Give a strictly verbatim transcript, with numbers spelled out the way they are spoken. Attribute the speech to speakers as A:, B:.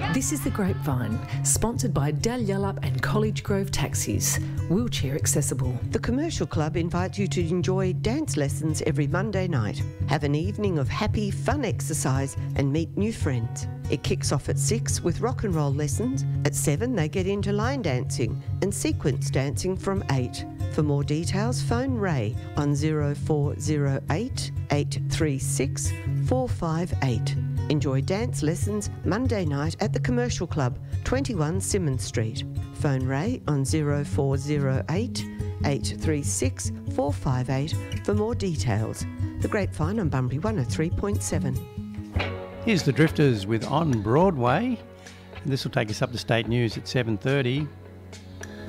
A: This is The Grapevine, sponsored by Dalyellup and College Grove Taxis, wheelchair accessible.
B: The Commercial Club invites you to enjoy dance lessons every Monday night. Have an evening of happy, fun exercise and meet new friends. It kicks off at six with rock and roll lessons. At seven they get into line dancing and sequence dancing from eight. For more details, phone Ray on zero four zero eight, eight three six, four five eight. Enjoy dance lessons Monday night at the Commercial Club, twenty-one Symonds Street. Phone Ray on zero four zero eight, eight three six, four five eight for more details. The Grapevine on Bunbury one oh three point seven.
C: Here's the Drifters with On Broadway. And this will take us up to state news at seven thirty.